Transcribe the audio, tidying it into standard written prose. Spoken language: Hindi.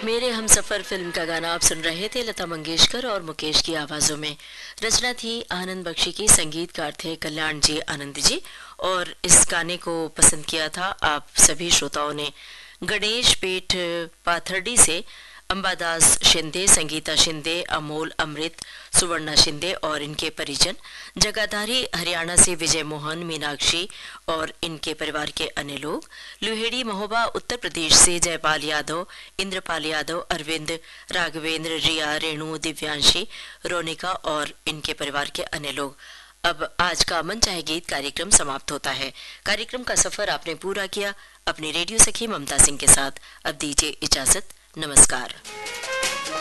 मेरे हमसफर फिल्म का गाना आप सुन रहे थे लता मंगेशकर और मुकेश की आवाजों में। रचना थी आनंद बख्शी की, संगीतकार थे कल्याण जी आनंद जी। और इस गाने को पसंद किया था आप सभी श्रोताओं ने। गणेश पेठ पाथरडी से अंबादास शिंदे, संगीता शिंदे, अमोल अमृत, सुवर्णा शिंदे और इनके परिजन। जगाधारी हरियाणा से विजय मोहन, मीनाक्षी और इनके परिवार के अन्य लोग। लुहेड़ी महोबा उत्तर प्रदेश से जयपाल यादव, इंद्रपाल यादव, अरविंद, राघवेंद्र, रिया, रेणु, दिव्यांशी, रोनिका और इनके परिवार के अन्य लोग। अब आज का मन चाहे गीत कार्यक्रम समाप्त होता है। कार्यक्रम का सफर आपने पूरा किया अपनी रेडियो सखी ममता सिंह के साथ। अब दीजिए इजाजत, नमस्कार।